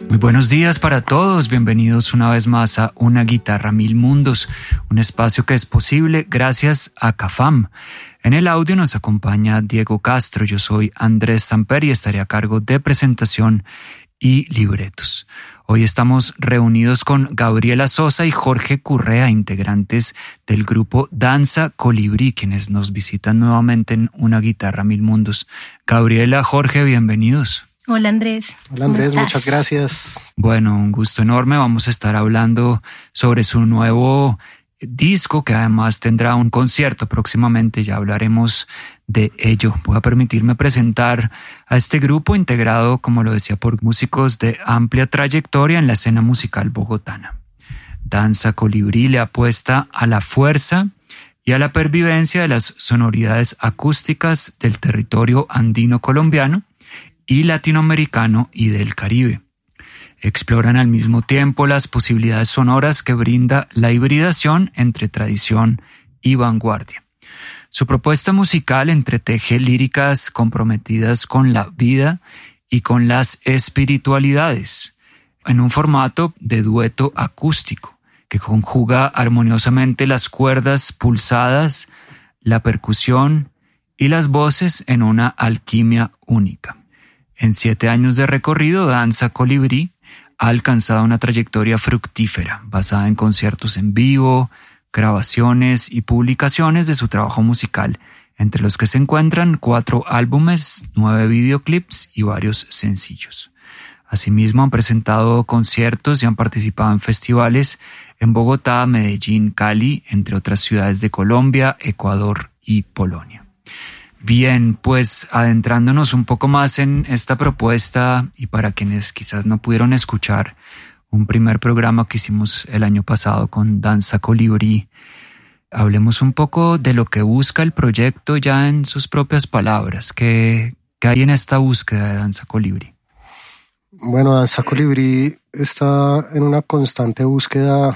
Muy buenos días para todos, bienvenidos una vez más a Una Guitarra Mil Mundos, un espacio que es posible gracias a CAFAM. En el audio nos acompaña Diego Castro, yo soy Andrés Samper y estaré a cargo de presentación y libretos. Hoy estamos reunidos con Gabriela Sosa y Jorge Currea, integrantes del grupo Danza Colibrí, quienes nos visitan nuevamente en Una Guitarra Mil Mundos. Gabriela, Jorge, bienvenidos. Hola Andrés. Hola Andrés, muchas gracias. Bueno, un gusto enorme. Vamos a estar hablando sobre su nuevo disco, que además tendrá un concierto próximamente. Ya hablaremos de ello. Voy a permitirme presentar a este grupo integrado, como lo decía, por músicos de amplia trayectoria en la escena musical bogotana. Danza Colibrí le apuesta a la fuerza y a la pervivencia de las sonoridades acústicas del territorio andino colombiano y latinoamericano y del Caribe. Exploran al mismo tiempo las posibilidades sonoras que brinda la hibridación entre tradición y vanguardia. Su propuesta musical entreteje líricas comprometidas con la vida y con las espiritualidades, en un formato de dueto acústico que conjuga armoniosamente las cuerdas pulsadas, la percusión y las voces en una alquimia única. En 7 años de recorrido, Danza Colibrí ha alcanzado una trayectoria fructífera, basada en conciertos en vivo, grabaciones y publicaciones de su trabajo musical, entre los que se encuentran 4 álbumes, 9 videoclips y varios sencillos. Asimismo, han presentado conciertos y han participado en festivales en Bogotá, Medellín, Cali, entre otras ciudades de Colombia, Ecuador y Polonia. Bien, pues adentrándonos un poco más en esta propuesta y para quienes quizás no pudieron escuchar un primer programa que hicimos el año pasado con Danza Colibrí, hablemos un poco de lo que busca el proyecto ya en sus propias palabras. ¿Qué hay en esta búsqueda de Danza Colibrí? Bueno, Danza Colibrí está en una constante búsqueda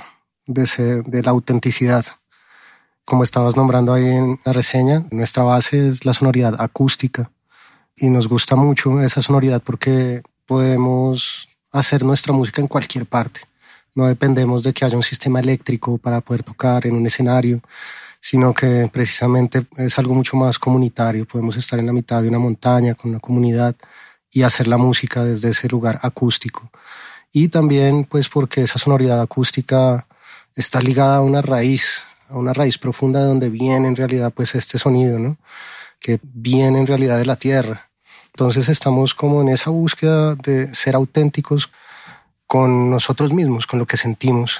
de la autenticidad. Como estabas nombrando ahí en la reseña, nuestra base es la sonoridad acústica y nos gusta mucho esa sonoridad porque podemos hacer nuestra música en cualquier parte. No dependemos de que haya un sistema eléctrico para poder tocar en un escenario, sino que precisamente es algo mucho más comunitario. Podemos estar en la mitad de una montaña con una comunidad y hacer la música desde ese lugar acústico. Y también pues porque esa sonoridad acústica está ligada a una raíz profunda de donde viene en realidad pues este sonido, ¿no? Que viene en realidad de la tierra. Entonces estamos como en esa búsqueda de ser auténticos con nosotros mismos, con lo que sentimos.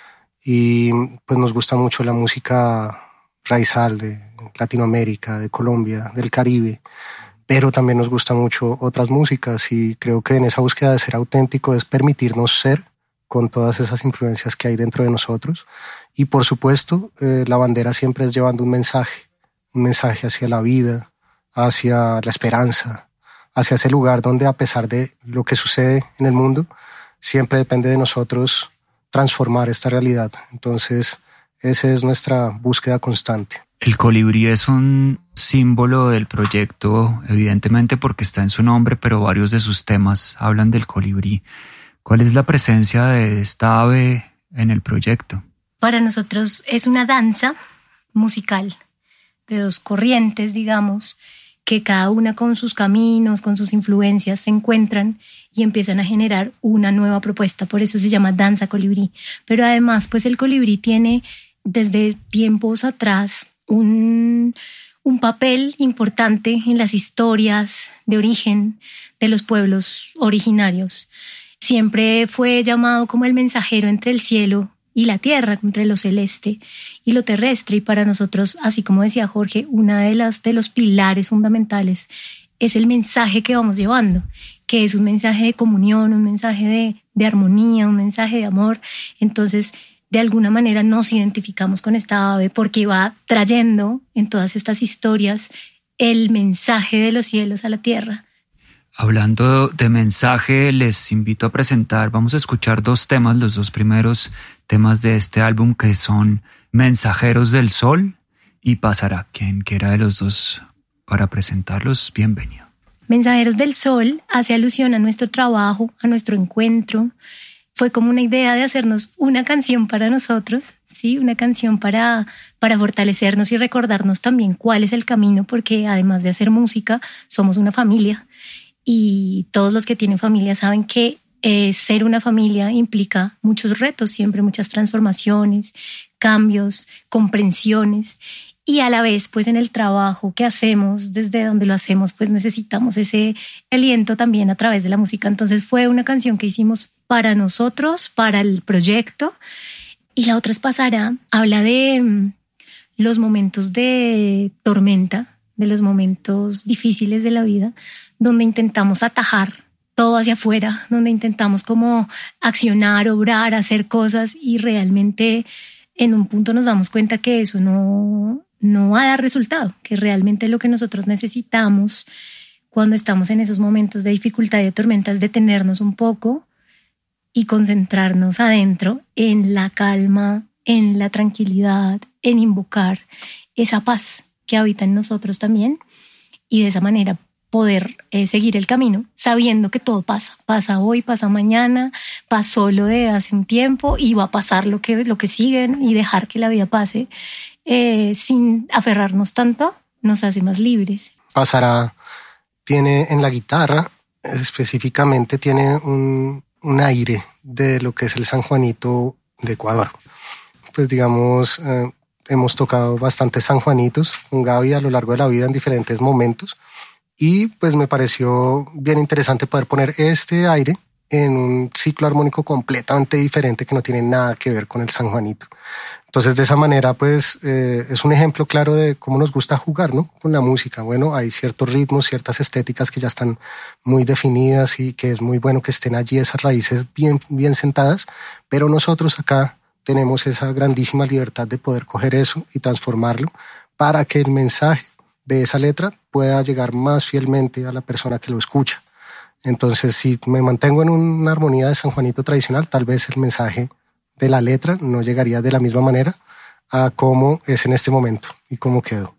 Y pues nos gusta mucho la música raizal de Latinoamérica, de Colombia, del Caribe, pero también nos gusta mucho otras músicas y creo que en esa búsqueda de ser auténtico es permitirnos ser con todas esas influencias que hay dentro de nosotros. Y por supuesto, la bandera siempre es llevando un mensaje hacia la vida, hacia la esperanza, hacia ese lugar donde a pesar de lo que sucede en el mundo, siempre depende de nosotros transformar esta realidad. Entonces, esa es nuestra búsqueda constante. El colibrí es un símbolo del proyecto, evidentemente porque está en su nombre, pero varios de sus temas hablan del colibrí. ¿Cuál es la presencia de esta ave en el proyecto? Para nosotros es una danza musical de 2 corrientes, digamos, que cada una con sus caminos, con sus influencias se encuentran y empiezan a generar una nueva propuesta. Por eso se llama Danza Colibrí. Pero además, pues el colibrí tiene desde tiempos atrás un papel importante en las historias de origen de los pueblos originarios. Siempre fue llamado como el mensajero entre el cielo y la tierra, entre lo celeste y lo terrestre. Y para nosotros, así como decía Jorge, una de los pilares fundamentales es el mensaje que vamos llevando, que es un mensaje de comunión, un mensaje de armonía, un mensaje de amor. Entonces, de alguna manera nos identificamos con esta ave porque va trayendo en todas estas historias el mensaje de los cielos a la tierra. Hablando de mensaje, les invito a presentar, vamos a escuchar 2 temas, los 2 primeros temas de este álbum, que son Mensajeros del Sol y Pasará. Quien quiera de los 2 para presentarlos, bienvenido. Mensajeros del Sol hace alusión a nuestro trabajo, a nuestro encuentro. Fue como una idea de hacernos una canción para nosotros, ¿sí? Una canción para fortalecernos y recordarnos también cuál es el camino, porque además de hacer música, somos una familia. Y todos los que tienen familia saben que ser una familia implica muchos retos, siempre muchas transformaciones, cambios, comprensiones. Y a la vez, pues en el trabajo que hacemos, desde donde lo hacemos, pues necesitamos ese aliento también a través de la música. Entonces fue una canción que hicimos para nosotros, para el proyecto. Y la otra es Pasará. Habla de los momentos de tormenta, de los momentos difíciles de la vida, donde intentamos atajar todo hacia afuera, donde intentamos como accionar, obrar, hacer cosas y realmente en un punto nos damos cuenta que eso no va a dar resultado, que realmente lo que nosotros necesitamos cuando estamos en esos momentos de dificultad y de tormenta es detenernos un poco y concentrarnos adentro en la calma, en la tranquilidad, en invocar esa paz que habita en nosotros también y de esa manera poder seguir el camino sabiendo que todo pasa hoy, pasa mañana, pasó lo de hace un tiempo y va a pasar lo que siguen y dejar que la vida pase sin aferrarnos tanto nos hace más libres. Pasará tiene en la guitarra específicamente tiene un aire de lo que es el San Juanito de Ecuador. Pues digamos hemos tocado bastantes San Juanitos con Gaby a lo largo de la vida en diferentes momentos. Y pues me pareció bien interesante poder poner este aire en un ciclo armónico completamente diferente que no tiene nada que ver con el San Juanito. Entonces de esa manera pues es un ejemplo claro de cómo nos gusta jugar, ¿no? Con la música. Bueno, hay ciertos ritmos, ciertas estéticas que ya están muy definidas y que es muy bueno que estén allí esas raíces bien sentadas, pero nosotros acá tenemos esa grandísima libertad de poder coger eso y transformarlo para que el mensaje de esa letra pueda llegar más fielmente a la persona que lo escucha. Entonces, si me mantengo en una armonía de San Juanito tradicional, tal vez el mensaje de la letra no llegaría de la misma manera a cómo es en este momento y cómo quedó.